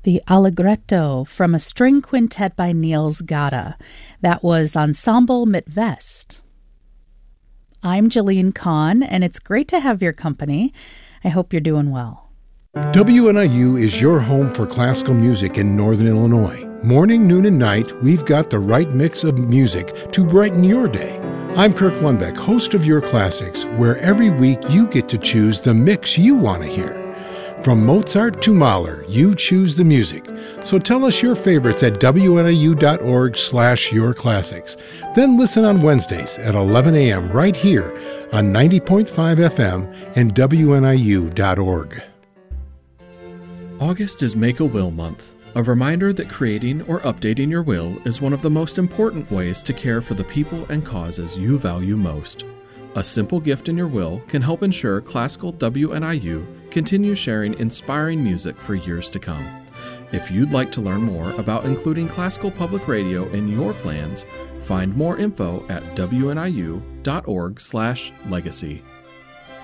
The Allegretto from a string quintet by Niels Gade. That was Ensemble mit West. I'm Jillian Kahn, and it's great to have your company. I hope you're doing well. WNIU is your home for classical music in Northern Illinois. Morning, noon, and night, we've got the right mix of music to brighten your day. I'm Kirk Lundbeck, host of Your Classics, where every week you get to choose the mix you want to hear. From Mozart to Mahler, you choose the music. So tell us your favorites at wniu.org/yourclassics. Then listen on Wednesdays at 11 a.m. right here on 90.5 FM and wniu.org. August is Make a Will Month, a reminder that creating or updating your will is one of the most important ways to care for the people and causes you value most. A simple gift in your will can help ensure Classical WNIU continues sharing inspiring music for years to come. If you'd like to learn more about including classical public radio in your plans, find more info at wniu.org/legacy.